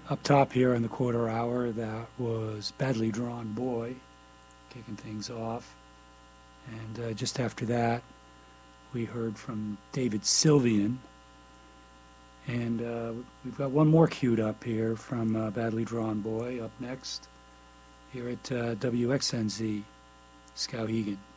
Up top here in the quarter hour, that was Badly Drawn Boy, kicking things off. And just after that, we heard from David Sylvian. And we've got one more queued up here from Badly Drawn Boy up next here at WXNZ, Skowhegan.